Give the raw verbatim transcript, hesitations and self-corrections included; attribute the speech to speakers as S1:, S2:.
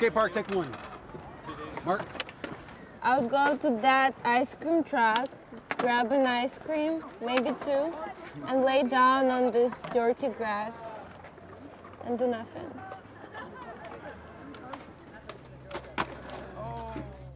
S1: Skate park, take one. Mark.
S2: I would go to that ice cream truck, grab an ice cream, maybe two, and lay down on this dirty grass and do nothing.